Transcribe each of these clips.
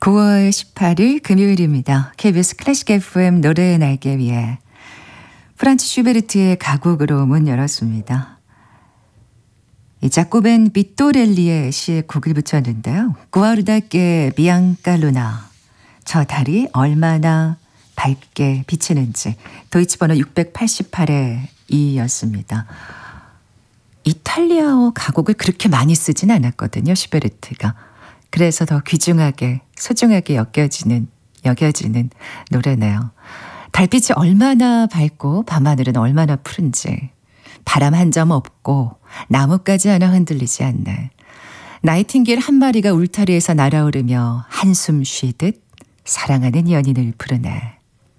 9월 18일 금요일입니다. KBS 클래식 FM 노래의 날개 위에 프란츠 슈베르트의 가곡으로 문 열었습니다. 이 자꾸벤 비토렐리의 시에 곡을 붙였는데요. 구아르다께 비앙칼루나, 저 달이 얼마나 밝게 비치는지, 도이치 번호 688의 2였습니다. 이탈리아어 가곡을 그렇게 많이 쓰진 않았거든요, 슈베르트가. 그래서 더 귀중하게, 소중하게 여겨지는 노래네요. 달빛이 얼마나 밝고 밤하늘은 얼마나 푸른지, 바람 한 점 없고 나뭇가지 하나 흔들리지 않는 나이팅게일 한 마리가 울타리에서 날아오르며 한숨 쉬듯 사랑하는 연인을 부르네.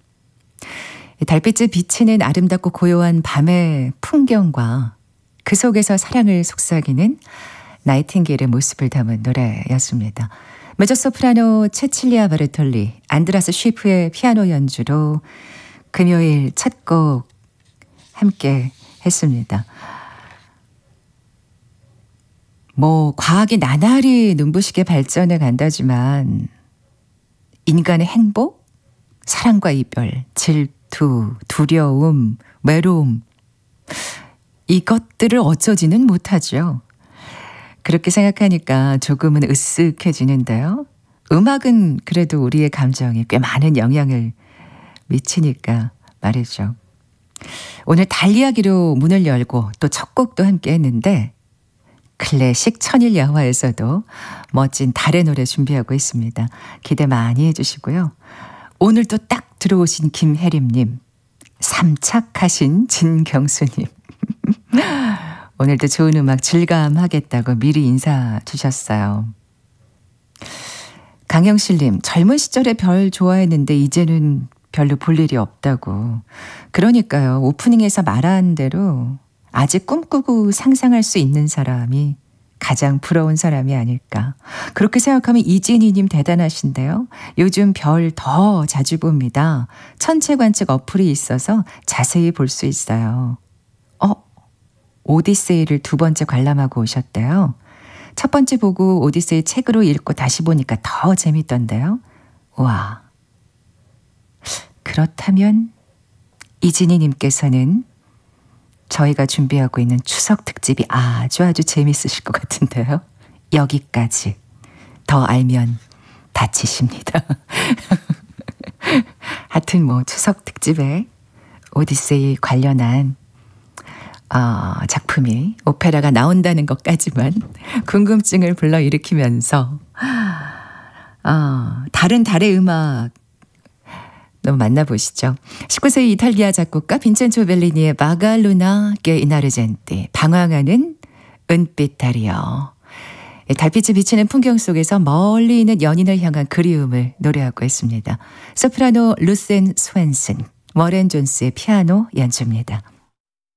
달빛에 비치는 아름답고 고요한 밤의 풍경과 그 속에서 사랑을 속삭이는 나이팅게일의 모습을 담은 노래였습니다. 메조소프라노 체칠리아 바르톨리, 안드라스 쉬프의 피아노 연주로 금요일 첫 곡 함께 했습니다. 과학이 나날이 눈부시게 발전해 간다지만 인간의 행복, 사랑과 이별, 질투, 두려움, 외로움, 이것들을 어쩌지는 못하죠. 그렇게 생각하니까 조금은 으쓱해지는데요. 음악은 그래도 우리의 감정에 꽤 많은 영향을 미치니까 말이죠. 오늘 달 이야기로 문을 열고 또 첫 곡도 함께 했는데 클래식 천일야화에서도 멋진 달의 노래 준비하고 있습니다. 기대 많이 해주시고요. 오늘 또 딱 들어오신 김혜림님, 삼착하신 진경수님, 오늘도 좋은 음악 즐감하겠다고 미리 인사 주셨어요. 강영실님, 젊은 시절에 별 좋아했는데 이제는 별로 볼 일이 없다고. 그러니까요. 오프닝에서 말한 대로 아직 꿈꾸고 상상할 수 있는 사람이 가장 부러운 사람이 아닐까. 그렇게 생각하면 이진희님 대단하신데요. 요즘 별 더 자주 봅니다. 천체관측 어플이 있어서 자세히 볼 수 있어요. 오디세이를 두 번째 관람하고 오셨대요. 첫 번째 보고 오디세이 책으로 읽고 다시 보니까 더 재밌던데요. 와. 그렇다면 이진희님께서는 저희가 준비하고 있는 추석 특집이 아주 재밌으실 것 같은데요. 여기까지. 더 알면 다치십니다. 하여튼 추석 특집에 오디세이 관련한 작품이, 오페라가 나온다는 것까지만 궁금증을 불러일으키면서 다른 달의 음악 너무 만나보시죠. 19세기 이탈리아 작곡가 빈첸조 벨리니의 마갈루나 게 이나르젠티, 방황하는 은빛 달이여. 달빛이 비치는 풍경 속에서 멀리 있는 연인을 향한 그리움을 노래하고 있습니다. 소프라노 루센 스웬슨, 워렌 존스의 피아노 연주입니다.